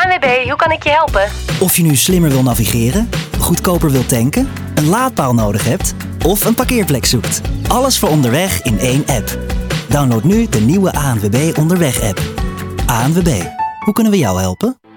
ANWB, hoe kan ik je helpen? Of je nu slimmer wil navigeren, goedkoper wilt tanken, een laadpaal nodig hebt of een parkeerplek zoekt. Alles voor onderweg in één app. Download nu de nieuwe ANWB Onderweg-app. ANWB, hoe kunnen we jou helpen?